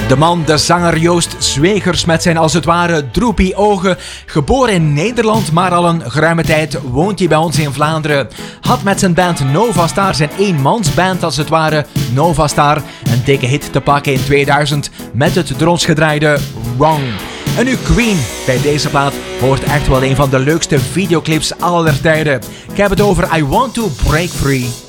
De man, de zanger Joost Zwegers met zijn als het ware droepie ogen. Geboren in Nederland, maar al een geruime tijd woont hij bij ons in Vlaanderen. Had met zijn band Novastar, zijn eenmansband als het ware, Novastar, een dikke hit te pakken in 2000 met het door ons gedraaide Wrong. En nu Queen bij deze plaat hoort echt wel een van de leukste videoclips aller tijden. Ik heb het over I Want To Break Free.